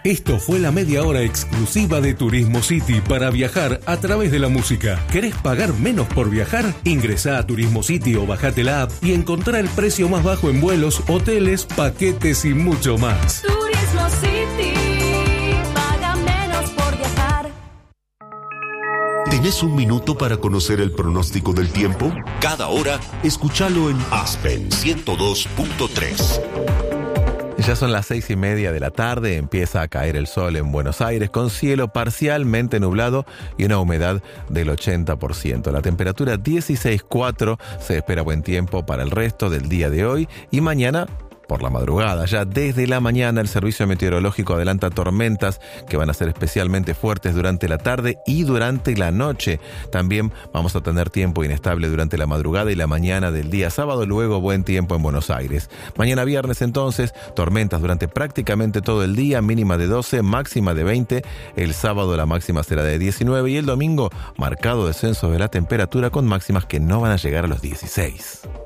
Esto fue la media hora exclusiva de Turismo City para viajar a través de la música. ¿Querés pagar menos por viajar? Ingresá a Turismo City o bajate la app y encontrá el precio más bajo en vuelos, hoteles, paquetes y mucho más. Turismo City, paga menos por viajar. ¿Tenés un minuto para conocer el pronóstico del tiempo? Cada hora, escúchalo en Aspen 102.3. Ya son las 6:30 de la tarde, empieza a caer el sol en Buenos Aires con cielo parcialmente nublado y una humedad del 80%. La temperatura 16,4, se espera buen tiempo para el resto del día de hoy y mañana por la madrugada. Ya desde la mañana el servicio meteorológico adelanta tormentas que van a ser especialmente fuertes durante la tarde y durante la noche. También vamos a tener tiempo inestable durante la madrugada y la mañana del día sábado, luego buen tiempo en Buenos Aires. Mañana viernes entonces, tormentas durante prácticamente todo el día, mínima de 12, máxima de 20. El sábado la máxima será de 19 y el domingo marcado descenso de la temperatura con máximas que no van a llegar a los 16.